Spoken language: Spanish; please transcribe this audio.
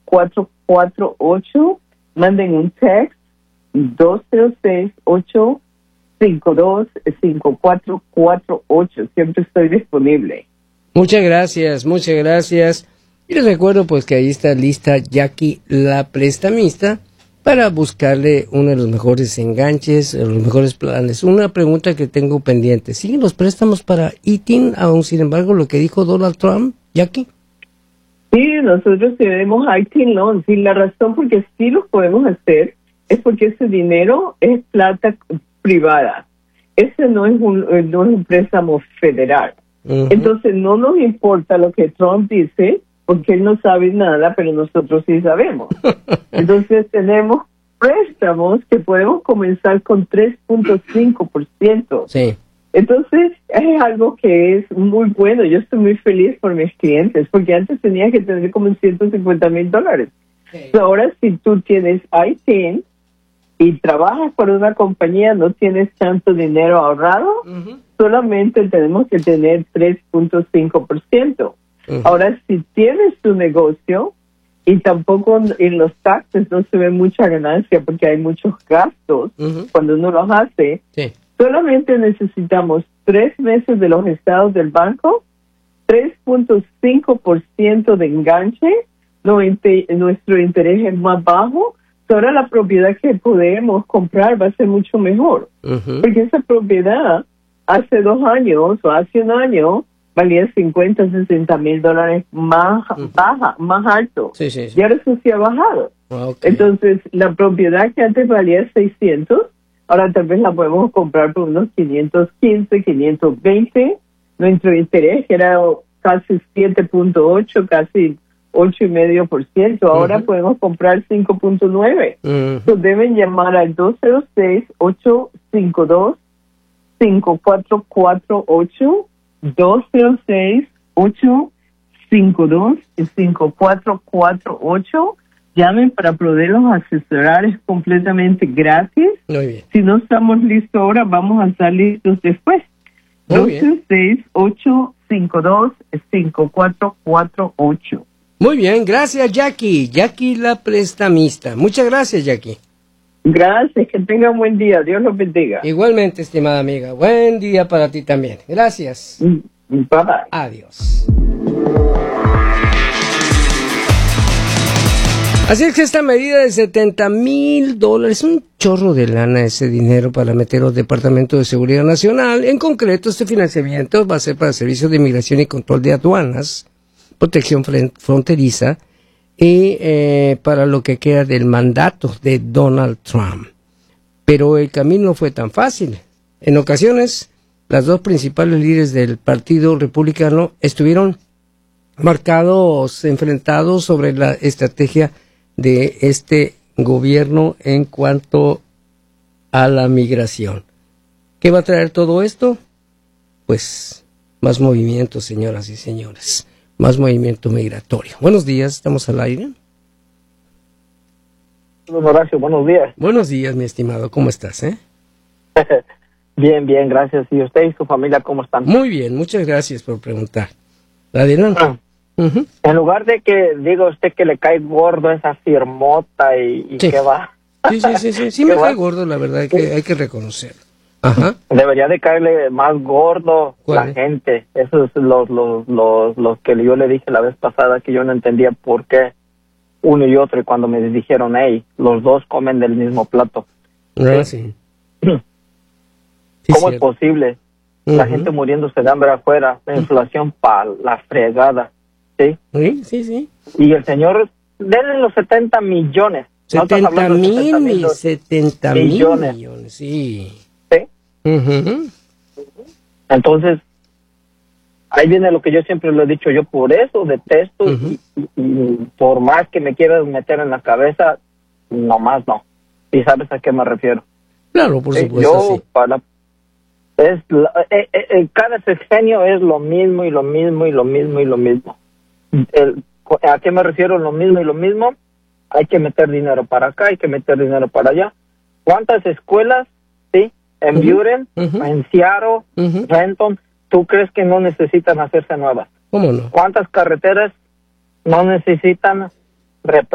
206-852-5448. Manden un text 206-852-5448. Siempre estoy disponible. Muchas gracias, muchas gracias. Y les recuerdo pues que ahí está lista Jackie la prestamista para buscarle uno de los mejores enganches, los mejores planes. Una pregunta que tengo pendiente. ¿Siguen los préstamos para ITIN, aún sin embargo lo que dijo Donald Trump, Jackie? Sí, nosotros tenemos ITIN loans y la razón por qué sí los podemos hacer es porque ese dinero es plata privada. Ese no es un préstamo federal. Uh-huh. Entonces no nos importa lo que Trump dice, porque él no sabe nada, pero nosotros sí sabemos. Entonces tenemos préstamos que podemos comenzar con 3.5%. Sí. Entonces es algo que es muy bueno. Yo estoy muy feliz por mis clientes, porque antes tenía que tener como $150,000. Sí. Ahora si tú tienes ITIN y trabajas para una compañía, no tienes tanto dinero ahorrado, uh-huh, solamente tenemos que tener 3.5%. Uh-huh. Ahora, si tienes tu negocio y tampoco en los taxes no se ve mucha ganancia porque hay muchos gastos, uh-huh, cuando uno los hace, sí, solamente necesitamos 3 meses de los estados del banco, 3.5% de enganche, nuestro interés es más bajo. Ahora la propiedad que podemos comprar va a ser mucho mejor, uh-huh, porque esa propiedad hace 2 años o hace 1 año valía $50,000-$60,000 más, uh-huh, más alto. Sí, sí, sí. Y ahora eso sí ha bajado. Okay. Entonces, la propiedad que antes valía 600, ahora tal vez la podemos comprar por unos 515, 520. Nuestro interés, que era casi 7.8, casi 8.5%, ahora, uh-huh, podemos comprar 5.9. Uh-huh. Entonces deben llamar al 206-852-5448, 206-852-5448. Llamen para poderlos asesorar, es completamente gratis. Muy bien. Si no estamos listos ahora, vamos a estar listos después. 206-852-5448. Muy bien, gracias Jackie. Jackie la prestamista. Muchas gracias, Jackie. Gracias, que tenga un buen día. Dios los bendiga. Igualmente, estimada amiga. Buen día para ti también. Gracias. Bye bye. Adiós. Así es que esta medida de $70,000, un chorro de lana ese dinero para meter al Departamento de Seguridad Nacional. En concreto, este financiamiento va a ser para Servicios de Inmigración y Control de Aduanas, Protección Fronteriza y para lo que queda del mandato de Donald Trump. Pero el camino no fue tan fácil. En ocasiones, las dos principales líderes del Partido Republicano estuvieron enfrentados sobre la estrategia de este gobierno en cuanto a la migración. ¿Qué va a traer todo esto? Pues más movimiento, señoras y señores. Más movimiento migratorio. Buenos días, estamos al aire. Horacio, buenos días. Buenos días, mi estimado, ¿cómo estás, Bien, bien, gracias. ¿Y usted y su familia cómo están? Muy bien, muchas gracias por preguntar. Adelante. Uh-huh. En lugar de que diga usted que le cae gordo esa firmota y sí, que va. Sí, me cae gordo, la verdad, hay que reconocerlo. Ajá. Debería de caerle más gordo la gente. Esos es los que yo le dije la vez pasada, que yo no entendía por qué uno y otro, y cuando me dijeron, hey, los dos comen del mismo plato. Sí. ¿Cómo es posible? Uh-huh. La gente muriéndose de hambre afuera, la inflación para la fregada. ¿Sí? Sí. Y el señor, denle los 70 millones. 70 millones, sí. ¿Sí? Uh-huh. Entonces, ahí viene lo que yo siempre le he dicho, yo por eso detesto, uh-huh, y por más que me quieras meter en la cabeza, nomás no. ¿Y sabes a qué me refiero? Claro, por supuesto, cada sexenio es lo mismo y lo mismo y lo mismo y lo mismo. ¿A qué me refiero? Lo mismo y lo mismo. Hay que meter dinero para acá, hay que meter dinero para allá. ¿Cuántas escuelas, sí, en Buren, en Seattle, Renton, tú crees que no necesitan hacerse nuevas? ¿Cómo no? ¿Cuántas carreteras no necesitan